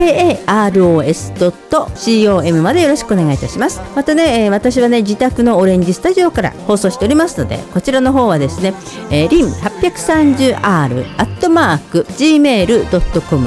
KAROS.com までよろしくお願いいたします。またね、私はね自宅のオレンジスタジオから放送しておりますので、こちらの方はですね、rin830r@gmail.com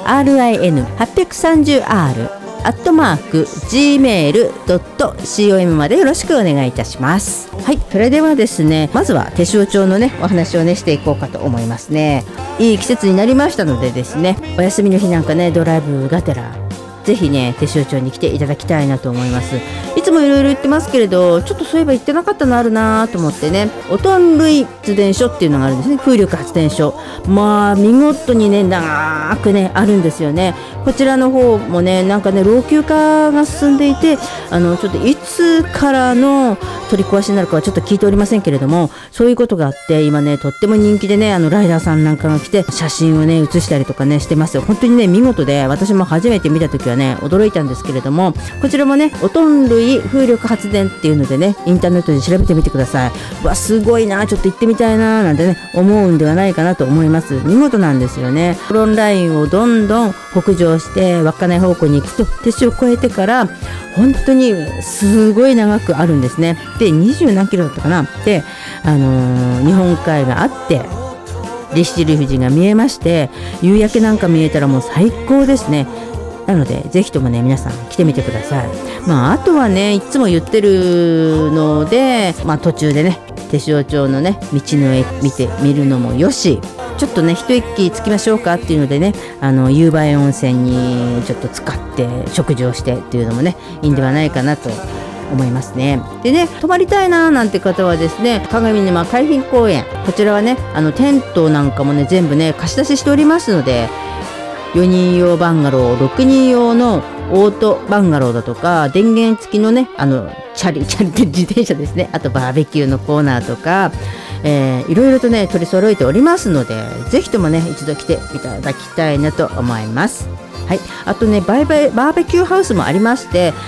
rin830r@gmail.com までよろしくお願いいたします。はい、それではですね、まずは手塩町のねお話をねしていこうかと思いますね。いい季節になりましたのでですね、お休みの日なんかねドライブがてらぜひね手塩町に来ていただきたいなと思います。いつもいろいろ言ってますけれど、ちょっとそういえば言ってなかったのあるなと思ってね、オトン類発電所っていうのがあるんですね。風力発電所、まあ見事にね長くねあるんですよね。こちらの方もねなんかね老朽化が進んでいて、ちょっといつからの取り壊しになるかはちょっと聞いておりませんけれども、そういうことがあって今ねとっても人気でね、ライダーさんなんかが来て写真をね写したりとかねしてますよ。本当にね見事で、私も初めて見た時はね驚いたんですけれども、こちらもねオトン類風力発電っていうのでねインターネットで調べてみてください。わ、すごいな、ちょっと行ってみたいななんてね思うんではないかなと思います。見事なんですよね。フロンラインをどんどん北上して稚内方向に行くと、手塩を越えてから本当にすごい長くあるんですね。で20何キロだったかな。で、日本海があって利尻富士が見えまして、夕焼けなんか見えたらもう最高ですね。なのでぜひともね皆さん来てみてください。あとはねいつも言ってるので、途中でね手塩町のね道の絵見てみるのもよし、ちょっとね一息つきましょうかっていうのでね、夕映え温泉にちょっと使って食事をしてっていうのもねいいんではないかなと思いますね。でね、泊まりたいななんて方はですね、鏡沼海浜公園、こちらはねテントなんかもね全部ね貸し出ししておりますので、4人用バンガロー、6人用のオートバンガローだとか、電源付きのねチャリって自転車ですね、あとバーベキューのコーナーとか、いろいろとね取り揃えておりますので、ぜひともね一度来ていただきたいなと思います。はい、あとねバーベキューハウスもありまして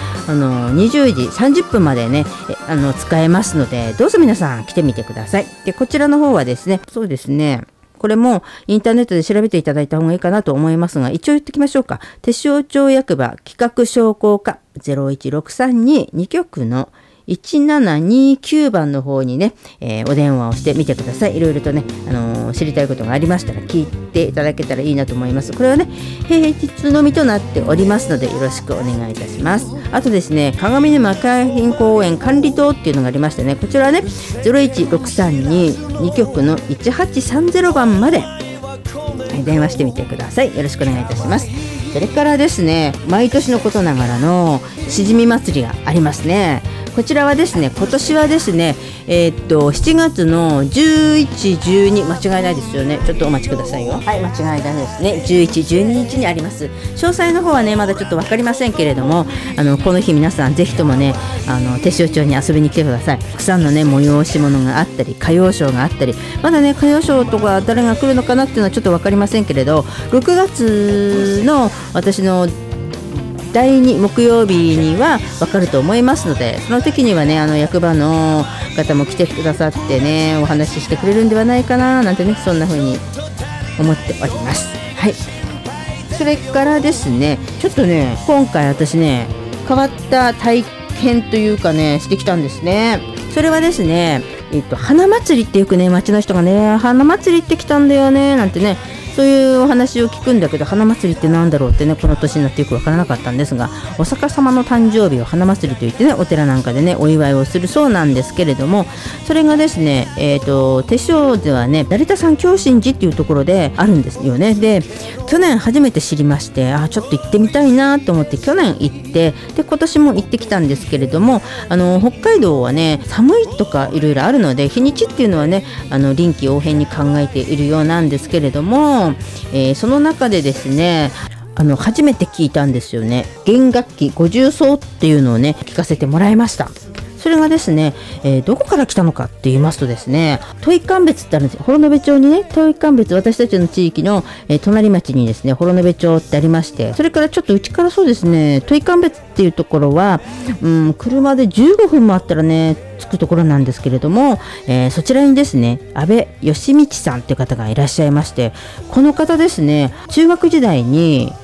、20時30分までね使えますので、どうぞ皆さん来てみてください。でこちらの方はですね、そうですね、これもインターネットで調べていただいた方がいいかなと思いますが、一応言っておきましょうか。手塩町役場企画商工課01632 2局の1729番の方にね、お電話をしてみてください。いろいろとね、知りたいことがありましたら聞いていただけたらいいなと思います。これはね平日のみとなっておりますのでよろしくお願いいたします。あとですね、鏡沼海浜公園管理棟っていうのがありましてね、こちらはね01632 2局の1830番まで電話してみてください。よろしくお願いいたします。それからですね、毎年のことながらのしじみ祭りがありますね。こちらはですね、今年はですね、7月の11、12、間違いないですよね。ちょっとお待ちくださいよ。はい、間違いないですね。11、12日にあります。詳細の方はね、まだちょっと分かりませんけれども、この日皆さんぜひともね、手塩町に遊びに来てください。たくさんのね、催し物があったり、歌謡ショーがあったり、まだね、歌謡ショーとか誰が来るのかなっていうのはちょっと分かりませんけれど、6月の私の第2木曜日には分かると思いますので、その時にはね役場の方も来てくださってねお話ししてくれるんではないかななんてね、そんな風に思っております。はい、それからですね、ちょっとね今回私ね変わった体験というかねしてきたんですね。それはですね、花祭りってよくね町の人がね花祭りって来たんだよねなんてね、そういうお話を聞くんだけど、花祭りってなんだろうってねこの年になってよくわからなかったんですが、お釈迦様の誕生日を花祭りといってねお寺なんかでねお祝いをするそうなんですけれども、それがですね手塩ではね成田山教心寺っていうところであるんですよね。で去年初めて知りまして、ちょっと行ってみたいなと思って去年行って、で今年も行ってきたんですけれども、北海道はね寒いとかいろいろあるので日にちっていうのはね臨機応変に考えているようなんですけれども、その中でですね初めて聞いたんですよね。弦楽器五重奏っていうのをね聞かせてもらいました。それがですね、どこから来たのかって言いますとですね、土井鑑別ってあるんですよ。幌延町にね土井鑑別、私たちの地域の、隣町にですね幌延町ってありまして、それからちょっとうちからそうですね土井鑑別っていうところは、車で15分もあったらね着くところなんですけれども、そちらにですね安倍義道さんっていう方がいらっしゃいまして、この方ですね中学時代に